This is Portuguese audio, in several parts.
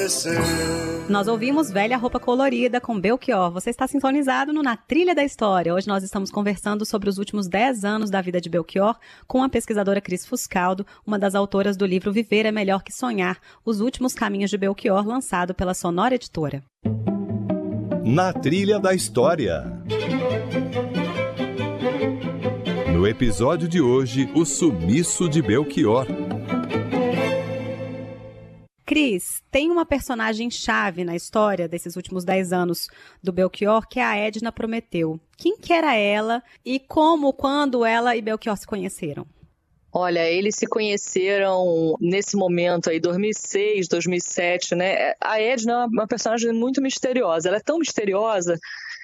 esquecer. Nós ouvimos Velha Roupa Colorida com Belchior. Você está sintonizado no Na Trilha da História. Hoje nós estamos conversando sobre os últimos 10 anos da vida de Belchior com a pesquisadora Cris Fuscaldo, uma das autoras do livro Viver é Melhor que Sonhar, Os Últimos Caminhos de Belchior, lançado pela Sonora Editora. Na Trilha da História. No episódio de hoje, o sumiço de Belchior. Cris, tem uma personagem-chave na história desses últimos 10 anos do Belchior, que é a Edna Prometeu. Quem que era ela e como, quando ela e Belchior se conheceram? Olha, eles se conheceram nesse momento aí, 2006, 2007, né? A Edna é uma personagem muito misteriosa. Ela é tão misteriosa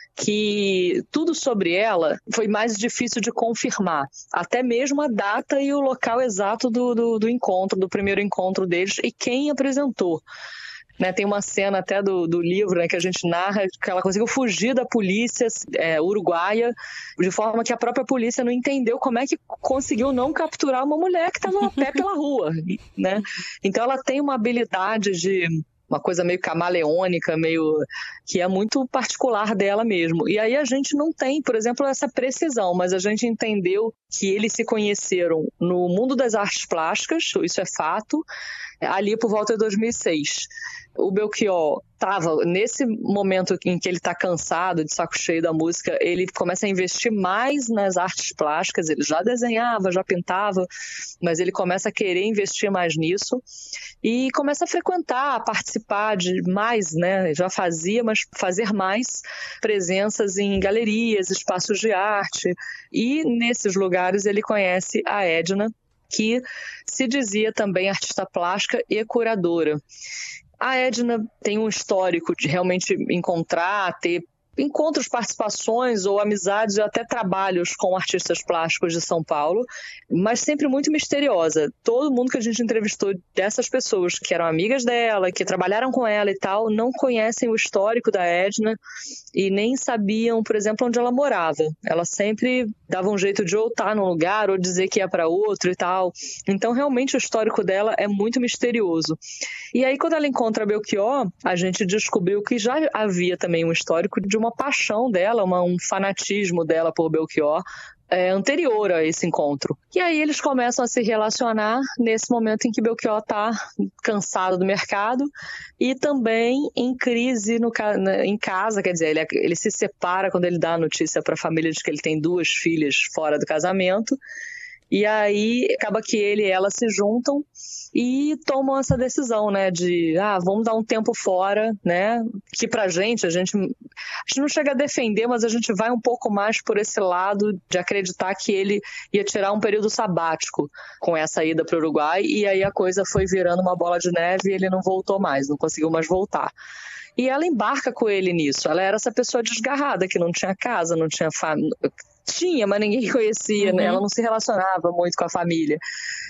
que tudo sobre ela foi mais difícil de confirmar. Até mesmo a data e o local exato do encontro, do primeiro encontro deles e quem apresentou. Né, tem uma cena até do livro, né, que a gente narra que ela conseguiu fugir da polícia uruguaia, de forma que a própria polícia não entendeu como é que conseguiu não capturar uma mulher que estava a pé pela rua. Né? Então ela tem uma habilidade de uma coisa meio camaleônica, meio que é muito particular dela mesmo. E aí a gente não tem, por exemplo, essa precisão, mas a gente entendeu que eles se conheceram no mundo das artes plásticas, isso é fato, ali por volta de 2006. O Belchior estava, nesse momento em que ele está cansado, de saco cheio da música, ele começa a investir mais nas artes plásticas, ele já desenhava, já pintava, mas ele começa a querer investir mais nisso e começa a frequentar, a participar de mais, né? Já fazia, mas fazer mais presenças em galerias, espaços de arte, e nesses lugares ele conhece a Edna, que se dizia também artista plástica e curadora. A Edna tem um histórico de realmente encontrar, ter encontros, participações ou amizades, ou até trabalhos com artistas plásticos de São Paulo, mas sempre muito misteriosa. Todo mundo que a gente entrevistou dessas pessoas que eram amigas dela, que trabalharam com ela e tal, não conhecem o histórico da Edna e nem sabiam, por exemplo, onde ela morava. Ela sempre dava um jeito de ou estar num lugar ou dizer que ia para outro e tal. Então, realmente, o histórico dela é muito misterioso. E aí, quando ela encontra a Belchior, a gente descobriu que já havia também um histórico de uma paixão dela, um fanatismo dela por Belchior, anterior a esse encontro. E aí eles começam a se relacionar nesse momento em que Belchior está cansado do mercado e também em crise em casa, quer dizer, ele se separa quando ele dá a notícia para a família de que ele tem 2 filhas fora do casamento. E aí acaba que ele e ela se juntam e tomam essa decisão, né, de vamos dar um tempo fora, né, que pra gente, a gente não chega a defender, mas a gente vai um pouco mais por esse lado de acreditar que ele ia tirar um período sabático com essa ida para o Uruguai, e aí a coisa foi virando uma bola de neve e ele não voltou mais, não conseguiu mais voltar. E ela embarca com ele nisso. Ela era essa pessoa desgarrada, que não tinha casa, não tinha família. Tinha, mas ninguém conhecia, né? Ela não se relacionava muito com a família.